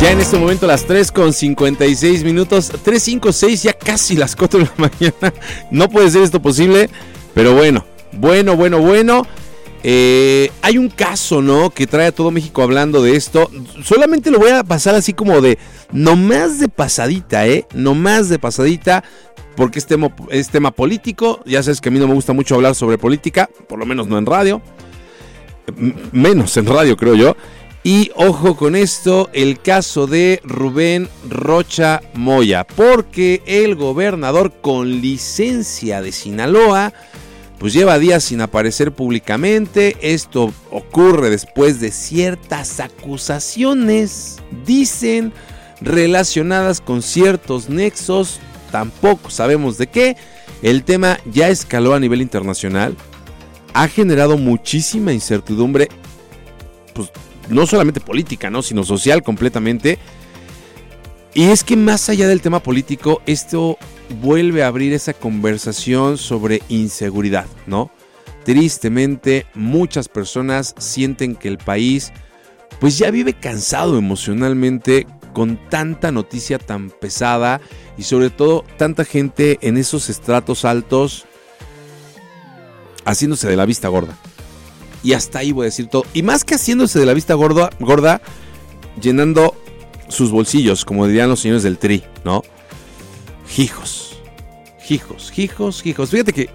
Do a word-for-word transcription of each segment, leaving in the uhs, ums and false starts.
Ya en este momento las tres con cincuenta y seis minutos, tres cincuenta y seis, ya casi las cuatro de la mañana. No puede ser esto posible, pero bueno, bueno, bueno, bueno. Eh, hay un caso, ¿no?, que trae a todo México hablando de esto. Solamente lo voy a pasar así como de, nomás de pasadita, ¿eh? Nomás de pasadita, porque es tema, es tema político. Ya sabes que a mí no me gusta mucho hablar sobre política, por lo menos no en radio. Menos en radio, creo yo. Y ojo con esto, el caso de Rubén Rocha Moya, porque el gobernador con licencia de Sinaloa pues lleva días sin aparecer públicamente. Esto ocurre después de ciertas acusaciones, dicen, relacionadas con ciertos nexos, tampoco sabemos de qué. El tema ya escaló a nivel internacional, ha generado muchísima incertidumbre, pues no solamente política, ¿no?, sino social completamente. Y es que más allá del tema político, esto vuelve a abrir esa conversación sobre inseguridad, ¿no? Tristemente, muchas personas sienten que el país pues ya vive cansado emocionalmente con tanta noticia tan pesada y sobre todo tanta gente en esos estratos altos haciéndose de la vista gorda. Y hasta ahí voy a decir todo. Y más que haciéndose de la vista gorda, gorda llenando sus bolsillos, como dirían los señores del Tri, ¿no? Hijos, hijos, hijos, hijos. Fíjate que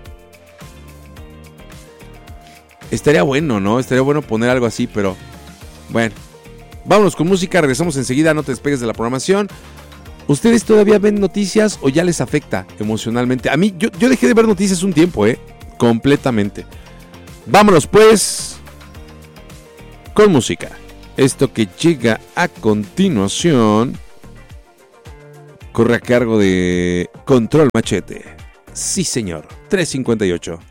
estaría bueno, ¿no? Estaría bueno poner algo así, pero bueno. Vámonos con música, regresamos enseguida, no te despegues de la programación. ¿Ustedes todavía ven noticias o ya les afecta emocionalmente? A mí, yo, yo dejé de ver noticias un tiempo, ¿eh? Completamente. Vámonos pues con música. Esto que llega a continuación corre a cargo de Control Machete. Sí, señor. tres cincuenta y ocho.